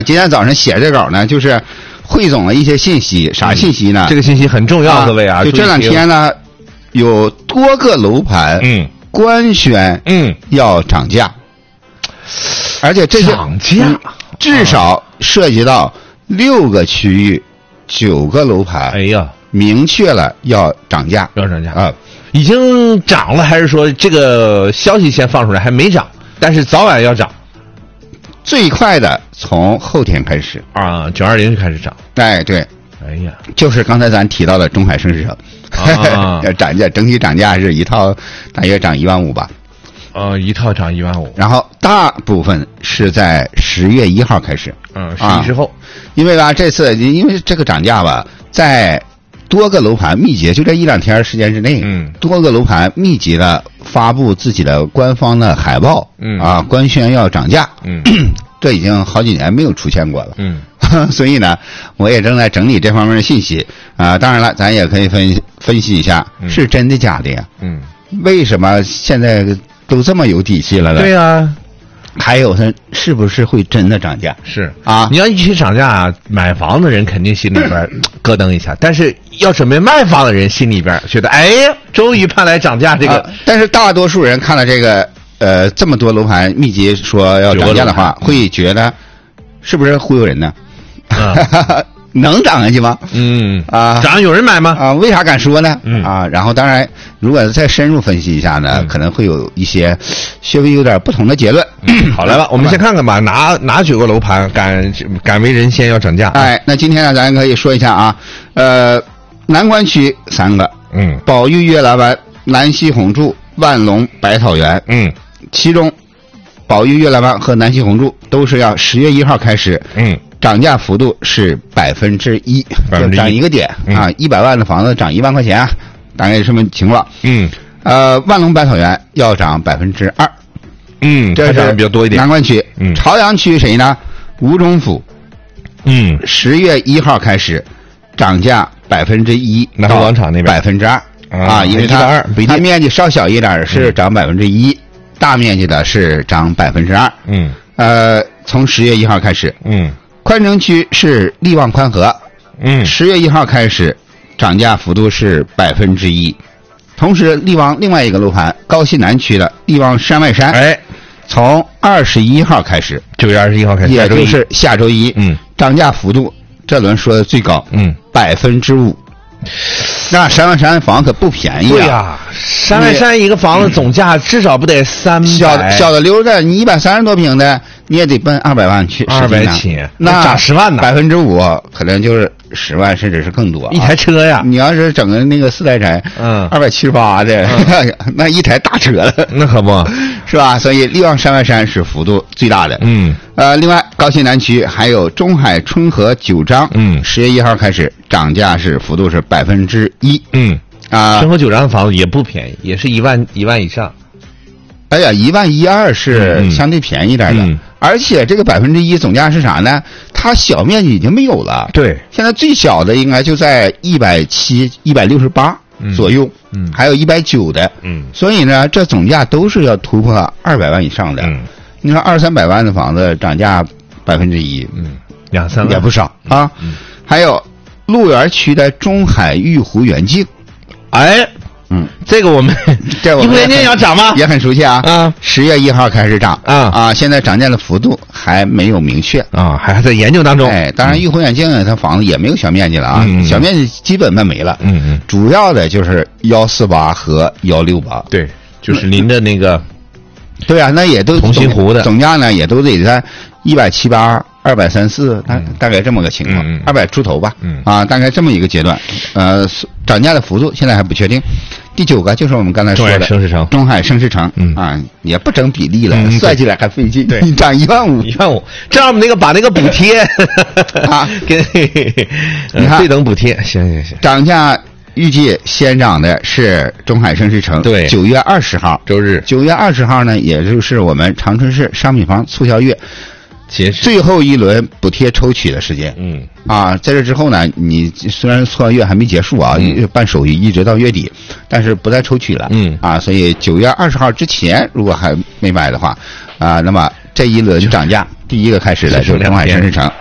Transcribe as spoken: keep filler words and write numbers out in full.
今天早上写这稿呢，就是汇总了一些信息，啥信息呢？ 嗯、这个信息很重要，啊、各位啊！ 就这两天呢，有多个楼盘嗯官宣嗯要涨价，嗯、而且这涨价、嗯、 至少涉及到六个区域、九个楼盘。 哎呀， 明确了要涨价， 要涨价啊！ 已经涨了，还是说这个消息先放出来还没涨，但是早晚要涨？ 最快的从后天开始啊，九二零就开始涨。 哎，对， 哎呀， 就是刚才咱提到的中海盛世城， 啊、 涨价整体涨价是一套大约涨一万五吧？ 呃，一套涨一万五。 然后大部分是在十月一号开始， 嗯，十一之后， 因为吧，这次因为这个涨价吧，在多个楼盘密集，就这一两天时间之内， 嗯， 多个楼盘密集的发布自己的官方的海报， 嗯啊，官宣要涨价， 嗯， 这已经好几年没有出现过了， 嗯， 所以呢，我也正在整理这方面的信息啊。当然了，咱也可以分分析一下， 嗯、 是真的假的呀？ 嗯， 为什么现在都这么有底气了呢？ 对呀、啊。 还有它是不是会真的涨价？ 是啊， 你要一起涨价，买房的人肯定心里边咯噔一下，但是要准备卖房的人心里边觉得，哎呀，终于盼来涨价这个、啊。 但是大多数人看了这个呃这么多楼盘密集说要涨价的话，会觉得是不是忽悠人呢？啊能涨下去吗？ 嗯啊， 涨有人买吗？ 啊，为啥敢说呢？ 嗯啊，然后当然，如果再深入分析一下呢， 嗯、 可能会有一些稍微有点不同的结论。 嗯、好来吧，我们先看看吧，哪哪九个楼盘敢敢为人先要涨价？ 哎，那今天呢，咱可以说一下啊，呃，南关区三个， 嗯， 宝玉悦蓝湾、南溪宏筑、万隆百草园， 嗯，其中宝玉悦蓝湾和南溪宏筑都是要十月一号开始， 嗯。 涨价幅度是百分之一，就涨一个点、嗯、啊！一百万的房子涨一万块钱啊，大概这么情况。 嗯， 呃，万隆百草园要涨百分之二， 嗯， 这是比较多一点。 南关区， 嗯， 朝阳区谁呢？吴中府， 嗯， 十月一号开始涨价百分之一， 南湖广场那边百分之二啊，因为它它面积稍小一点是涨百分之一，大面积的是涨百分之二。 嗯， 呃，从十月一号开始， 嗯。 宽城区是利旺宽和， 嗯， 十月一号开始涨价幅度是百分之一。同时，利旺另外一个楼盘高西南区的利旺山外山， 哎， 从二十一号开始， 九月二十一号开始， 也就是下周一， 嗯， 涨价幅度这轮说的最高， 嗯， 百分之五。那山外山房可不便宜啊！ 对呀、啊，山外山一个房子总价至少不得三百， 小的小的溜的，你一百三十多平的，你也得奔二百万去， 二百起， 那涨十万呢， 百分之五可能就是十万，甚至是更多、啊。 一台车呀， 你要是整个那个四代柴， 嗯， 二百七十八的，嗯、那一台大车了， 那可不是吧？所以利旺山外山是幅度最大的， 嗯， 呃，另外高新南区还有中海春和九张， 嗯， 十月一号开始涨价是幅度是百分之一， 嗯。 啊， 春和九张的房子也不便宜，也是一万一万以上。 哎呀，一万一二是相对便宜点的， 嗯嗯、 而且这个百分之一总价是啥呢？它小面积已经没有了。 对， 现在最小的应该就在一百七、一百六十八左右， 嗯， 还有一百九的， 嗯， 所以呢，这总价都是要突破二百万以上的。 嗯， 你说二三百万的房子涨价百分之一， 嗯，两三万也不少啊。 嗯， 还有鹿园区的中海玉湖远境。 哎， 嗯， 这个我们这我们一年要涨吗？ 也很熟悉啊。 啊， 十月一号开始涨啊啊，现在涨价的幅度还没有明确啊，还在研究当中。 哎，当然玉湖远境呢，它房子也没有小面积了啊， 嗯、 小面积基本上没了。 嗯嗯， 主要的就是幺四八和幺六八。 对，就是您的那个。 对啊，那也都同心湖的总价呢，也都得在一百七八。二百三四，大大概这么个情况，二百、嗯、出头吧， 嗯啊，大概这么一个阶段，呃，涨价的幅度现在还不确定。第九个就是我们刚才说的中海盛世城， 中海盛世城， 嗯啊，也不整比例了， 嗯、 算起来还费劲， 对， 你涨一万五， 一万五，这样我们那个把那个补贴啊， 给你看对等补贴，行行行， 涨价。预计先涨的是中海盛世城， 对， 九月二十号， 周日， 九月二十号呢，也就是我们长春市商品房促销月最后一轮补贴抽取的时间。 嗯， 啊，在这之后呢，你虽然促销月还没结束啊， 嗯、 办手续一直到月底，但是不再抽取了。 嗯， 啊，所以九月二十号之前，如果还没买的话， 啊，那么这一轮涨价，第一个开始的就是东海深市城。